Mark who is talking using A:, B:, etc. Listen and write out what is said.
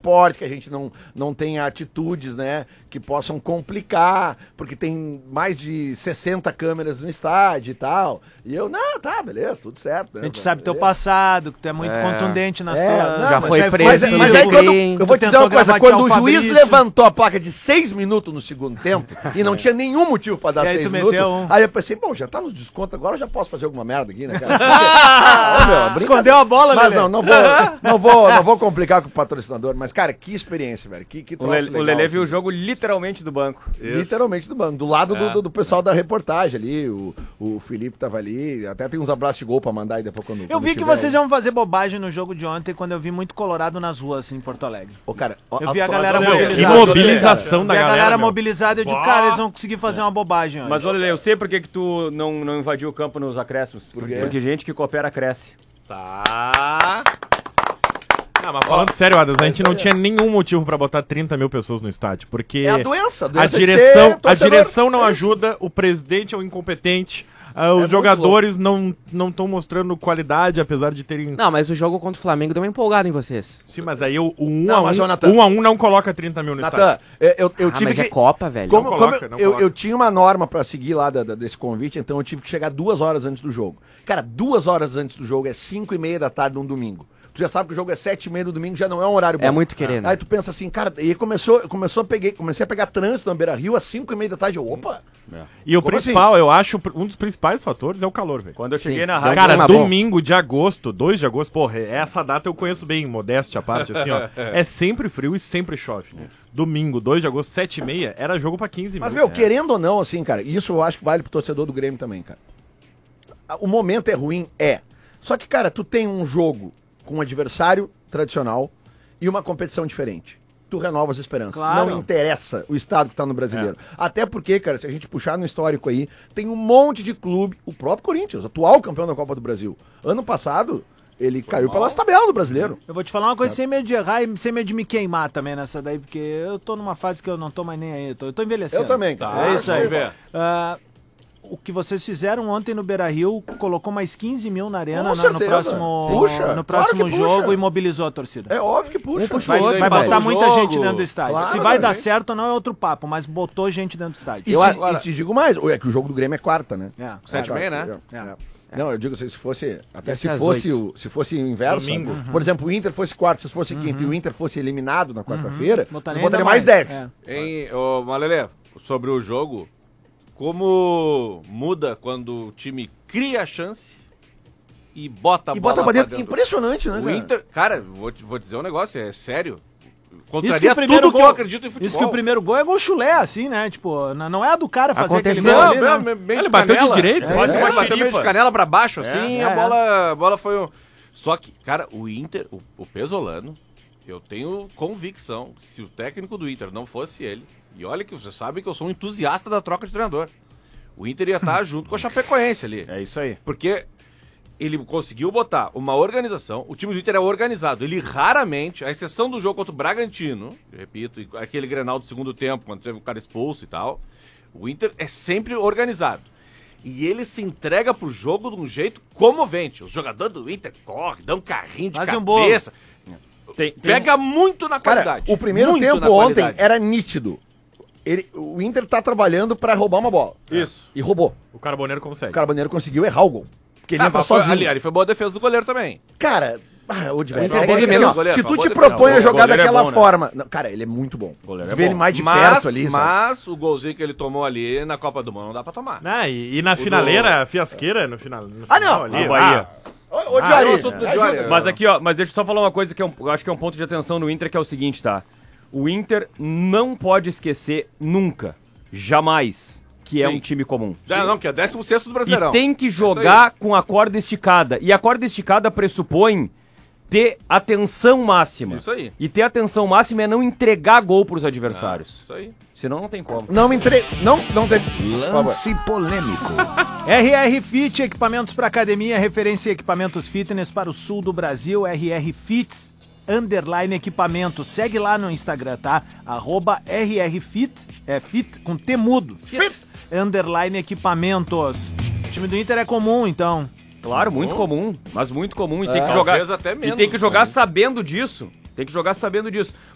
A: esporte, que a gente não tenha atitudes, né, que possam complicar, porque tem mais de 60 câmeras no estádio e tal. E eu, não, tá, beleza, tudo certo. Né,
B: a gente sabe teu passado, que tu é muito contundente nas tuas...
C: Já foi preso.
A: Mas aí eu vou te dizer uma coisa, quando o juiz levantou a placa de 6 minutos no segundo tempo, e não tinha nenhum motivo pra dar 6 minutos, aí eu pensei, bom, já tá nos descontos, agora eu já posso fazer alguma merda aqui, né, cara?
B: Escondeu a bola,
A: mas não vou complicar com o patrocinador, mas, cara, que experiência, velho, que troço legal.
D: O Lelê
A: assim.
D: viu o jogo literalmente do banco.
A: Literalmente do banco, do lado do pessoal da reportagem ali, o Felipe tava ali, até tem uns abraços de gol pra mandar aí depois quando
B: eu vi que vocês iam fazer bobagem no jogo de ontem, quando eu vi muito colorado nas ruas em Porto Alegre.
A: Ô, cara,
B: eu vi a galera mobilizada.
E: Que mobilização da galera.
B: A galera mobilizada, eu digo, cara, eles vão conseguir fazer uma bobagem hoje.
D: Mas, ô Lelê, eu sei por que tu não invadiu o campo nos acréscimos. Porque gente que coopera cresce.
E: Tá. Não, mas falando sério, Adas, a gente não tinha nenhum motivo pra botar 30 mil pessoas no estádio, porque
A: é a doença
E: a direção não ajuda, o presidente é um incompetente, os jogadores não estão mostrando qualidade, apesar de terem...
C: Não, mas o jogo contra o Flamengo deu uma empolgada em vocês.
E: Sim, mas aí o 1x1 não coloca 30 mil no estádio.
A: Eu tive
C: mas é Copa, velho.
A: Eu tinha uma norma pra seguir lá desse convite, então eu tive que chegar 2 horas antes do jogo. Cara, 2 horas antes do jogo é 5:30 da tarde num domingo. Tu já sabe que o jogo é 7:30 no domingo, já não é um horário bom.
C: É muito querendo.
A: Aí tu pensa assim, cara, e comecei a pegar trânsito na Beira-Rio às 5:30 da tarde. Opa!
E: E o principal,
A: assim?
E: Eu acho, um dos principais fatores é o calor, velho.
D: Quando eu cheguei na rádio...
E: Cara, domingo de agosto, 2 de agosto, porra, essa data eu conheço bem, modéstia à parte, assim, ó. É sempre frio e sempre chove. Domingo, 2 de agosto, 7:30, era jogo pra 15
A: Mas,
E: minutos.
A: querendo ou não, assim, cara, isso eu acho que vale pro torcedor do Grêmio também, cara. O momento é ruim, Só que, cara, tu tem um jogo com um adversário tradicional e uma competição diferente. Tu renova as esperanças.
B: Claro.
A: Não interessa o estado que tá no Brasileiro. Até porque, cara, se a gente puxar no histórico aí, tem um monte de clube, o próprio Corinthians, atual campeão da Copa do Brasil. Ano passado, ele caiu pelas tabelas do Brasileiro.
B: Eu vou te falar uma coisa sem medo de errar e sem medo de me queimar também nessa daí, porque eu tô numa fase que eu não tô mais nem aí, eu tô envelhecendo.
A: Eu também, cara.
B: É isso aí. O que vocês fizeram ontem no Beira-Rio colocou mais 15 mil na arena no próximo jogo e mobilizou a torcida.
A: É óbvio que puxa.
B: Vai botar muita gente dentro do estádio.
A: Claro,
B: se vai dar certo ou não é outro papo, mas botou gente dentro do estádio.
A: E te digo mais, é que o jogo do Grêmio é quarta, né?
E: 7:30, né?
A: Não, eu digo assim, se fosse o inverso,
E: domingo.
A: Por exemplo, o Inter fosse quarta, se fosse quinta e o Inter fosse eliminado na quarta-feira, você botaria mais 10.
F: Malelê, sobre o jogo, como muda quando o time cria a chance e bota a bola
A: pra dentro. Impressionante, né,
F: o
A: cara?
F: Inter, cara, vou dizer um negócio, é sério.
B: Contraria tudo que eu acredito em futebol. Isso que o primeiro gol é gol chulé, assim, né? Tipo, não é a do cara fazer aquele gol ali,
E: ele bateu de direita.
F: Ele bateu meio de canela pra baixo, assim, a bola foi um... Só que, cara, o Inter, o Pesolano, eu tenho convicção, se o técnico do Inter não fosse ele, e olha que você sabe que eu sou um entusiasta da troca de treinador, o Inter ia estar junto com a Chapecoense ali.
D: É isso aí.
F: Porque ele conseguiu botar uma organização, o time do Inter é organizado, ele raramente, à exceção do jogo contra o Bragantino, eu repito, aquele Grenal do segundo tempo, quando teve o cara expulso e tal, o Inter é sempre organizado. E ele se entrega pro jogo de um jeito comovente. Os jogadores do Inter correm, dão um carrinho de cabeça. Pega muito na qualidade.
A: Cara, o primeiro tempo ontem era nítido. O Inter tá trabalhando pra roubar uma bola.
F: Isso.
A: E roubou.
E: O Carboneiro consegue.
A: O Carboneiro conseguiu errar o gol. Porque ele entra sozinho.
F: Ali foi boa defesa do goleiro também.
A: Cara, se tu te
F: goleiro,
A: propõe a jogar daquela
D: bom,
A: forma... Não, cara, ele é muito bom.
F: Goleiro
A: Vê ele mais de perto ali,
F: mas o golzinho que ele tomou ali na Copa do Mundo não dá pra tomar.
E: E na finaleira, fiasqueira, no final
A: não!
E: Ali,
D: Bahia.
A: Ô, Diari,
D: Mas aqui, ó, deixa eu só falar uma coisa que eu acho que é um ponto de atenção no Inter, que é o seguinte, tá? O Inter não pode esquecer nunca, jamais, que é um time comum.
F: Não, que é 16º do Brasileirão.
D: E tem que jogar com a corda esticada. E a corda esticada pressupõe ter atenção máxima.
F: Isso aí.
D: E ter atenção máxima é não entregar gol pros adversários.
F: Isso aí.
D: Senão não tem como.
A: Não tem...
G: Lance polêmico.
B: RR Fit, equipamentos para academia, referência em equipamentos fitness para o sul do Brasil, RR Fits, _equipamento. Segue lá no Instagram, tá? @RRFit, fit com T mudo. Fit, _equipamentos. O time do Inter é comum, então.
D: Claro, muito comum, mas muito comum. E tem que
F: Talvez
D: jogar,
F: até menos,
D: e tem que jogar
F: né?
D: sabendo disso. Tem que jogar sabendo disso.